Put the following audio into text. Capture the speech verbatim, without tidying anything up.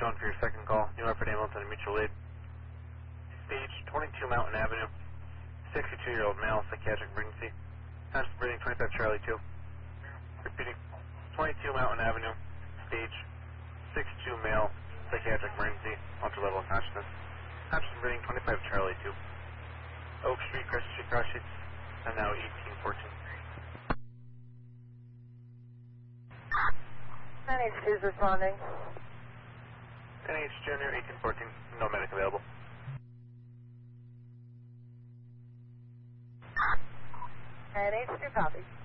Stone for your second call. New Hartford Ambulance and mutual aid. Stage twenty-two Mountain Avenue. sixty-two-year-old male, psychiatric emergency. Constant breathing, twenty-five Charlie two. Repeating, twenty-two Mountain Avenue. Stage six-two male, psychiatric emergency. Ultra level of consciousness. Constant breathing, twenty-five Charlie two. Oak Street, Crescent Street, cross sheets. And now eighteen fourteen. N H two is responding. N H Junior, eighteen fourteen. No medic available. N H two copies.